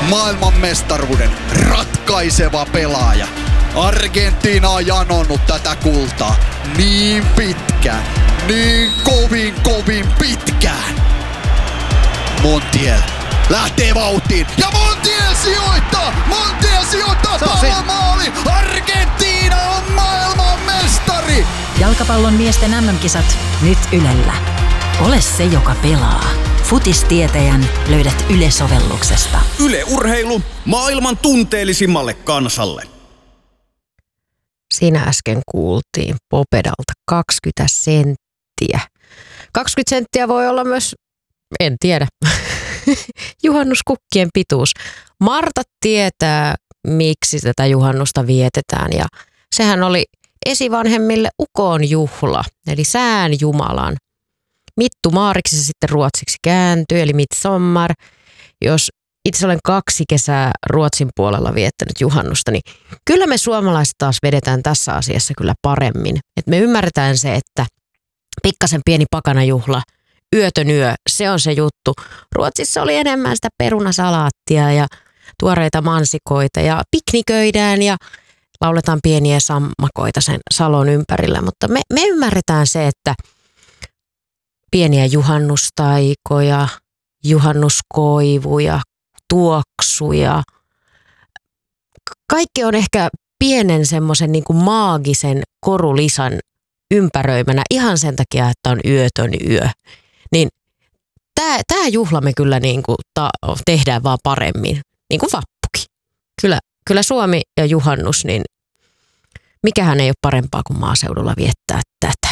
maailmanmestaruuden ratkaiseva pelaaja. Argentiina on janonnut tätä kultaa niin pitkään, niin kovin pitkään. Montiel lähtee vauhtiin ja Montiel sijoittaa pallon maali. Argentiina on maailmanmestari. Jalkapallon miesten MM-kisat nyt Ylellä. Ole se, joka pelaa. Futistietäjän löydät Yle-sovelluksesta. Yle Urheilu maailman tunteellisimmalle kansalle. Siinä äsken kuultiin Popedalta 20 senttiä. 20 senttiä voi olla myös, en tiedä, juhannuskukkien pituus. Marta tietää, miksi tätä juhannusta vietetään, ja sehän oli esivanhemmille ukon juhla, eli sään jumalan. Mittu Maariksi se sitten ruotsiksi kääntyy, eli midsommar. Jos itse olen 2 kesää Ruotsin puolella viettänyt juhannusta, niin kyllä me suomalaiset taas vedetään tässä asiassa kyllä paremmin. Et me ymmärretään se, että pikkasen pieni pakanajuhla, yötön yö, se on se juttu. Ruotsissa oli enemmän sitä perunasalaattia ja tuoreita mansikoita ja pikniköidään ja lauletaan pieniä sammakoita sen salon ympärillä. Mutta me ymmärretään se, että pieniä juhannustaikoja, juhannuskoivuja, tuoksuja. Kaikki on ehkä pienen semmoisen niin kuin maagisen korulisan ympäröimänä ihan sen takia, että on yötön yö. Niin tämä juhla me kyllä niin kuin tehdään vaan paremmin, niin kuin vappukin. Kyllä Suomi ja juhannus, niin mikähän ei ole parempaa kuin maaseudulla viettää tätä.